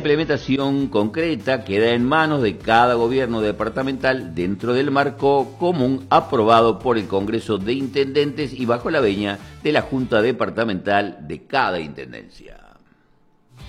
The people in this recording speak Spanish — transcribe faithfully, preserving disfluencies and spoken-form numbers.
implementación concreta queda en manos de cada gobierno departamental dentro del marco común aprobado por el Congreso de Intendentes y bajo la venia de la Junta Departamental de cada Intendencia.